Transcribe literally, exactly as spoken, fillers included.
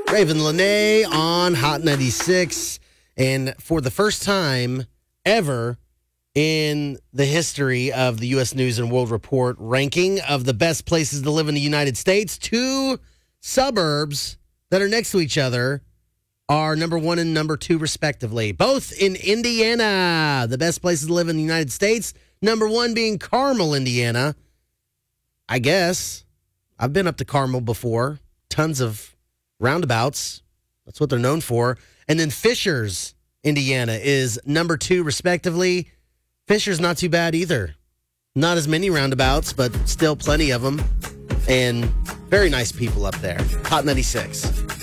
Raven Lene on Hot ninety-six. And for the first time ever in the history of the U S News and World Report ranking of the best places to live in the United States, two suburbs that are next to each other are number one and number two, respectively. Both in Indiana, the best places to live in the United States. Number one being Carmel, Indiana. I guess. I've been up to Carmel before. Tons of roundabouts. That's what they're known for. And then Fishers, Indiana, is number two, respectively. Fishers, not too bad either. Not as many roundabouts, but still plenty of them. And very nice people up there. Hot ninety-six.